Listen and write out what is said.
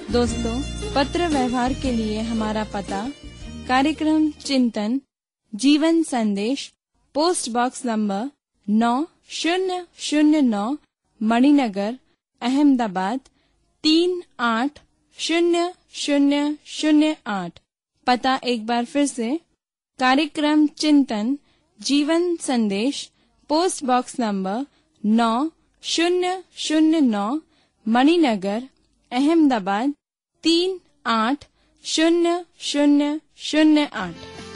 दोस्तों, पत्र व्यवहार के लिए हमारा पता कार्यक्रम चिंतन जीवन संदेश, post box number 9009, Maninagar, Ahmedabad 380008। पता एक बार फिर से, कार्यक्रम चिंतन जीवन संदेश, post box number 9009, Maninagar, Ahmedabad 380008।